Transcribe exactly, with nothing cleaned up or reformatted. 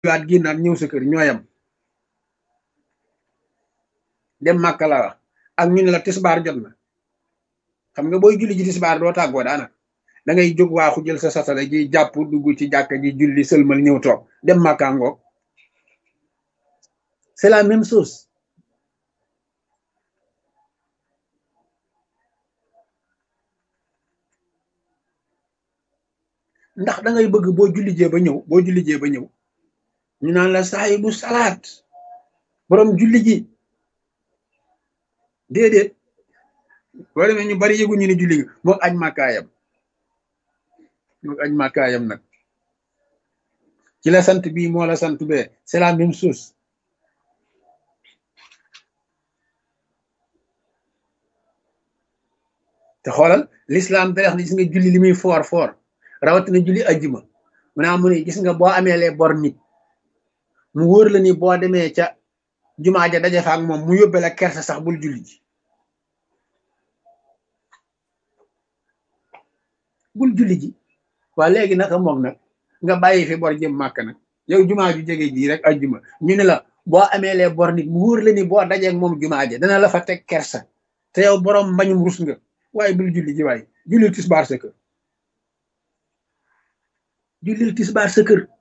waat génnaat ñëw sa kër ñooyam dem màkka la wax ak ñu ne la tisbaar jot na xam nga booy julli ji tisbaar doo tàggoo daanaka da ngay jóg waaxu jël sa satala ji jàpp dugg ci jàkka ji julli sëlmal ñëw toog dem màkka ngoog c'est la même chose ndax da ngay bëgg boo julli jee ba ñëw boo julli jee ba ñëw ñu naan la saahibu salaat borom julli ji déedéet boo demee ñu bari yëgu ñu ne julli gi moog aj màkkaayam moog aj màkkaayam nag ci la sant bii moo la sant bee c'est la même chose te xoolal l'islam da wax ne gis nga julli li muy foor foor rawatina julli ajjuma mu naa mu ne gis nga boo amee les bor nit mu wóor la ni boo demee ca jumaa ja daje fa ak moom mu yóbbe la kersa sax bul julli ji bul julli ji waa léegi naka moom nag nga bàyyi fi bor jëm màkk nag yow jumaa ju jege ji rek ajjuma ñu ne la boo amee les bor nit mu wóor la ni boo dajeeg moom jumaa ja dana la fa teg kersa te yow borom mbañum rus nga waaye bul julli ji waaye jullil tisbaar sa kër jullil tisbaar sa kër